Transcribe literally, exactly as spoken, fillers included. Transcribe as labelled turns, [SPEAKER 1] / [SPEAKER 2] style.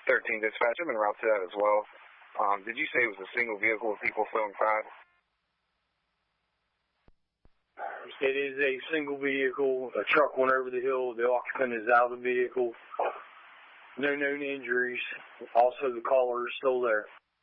[SPEAKER 1] thirteen dispatch. I'm en route to that as well. Um, did you say it was a single vehicle with people still inside?
[SPEAKER 2] It is a single vehicle. A truck went over the hill. The occupant is out of the vehicle. No known injuries. Also, the caller is still there.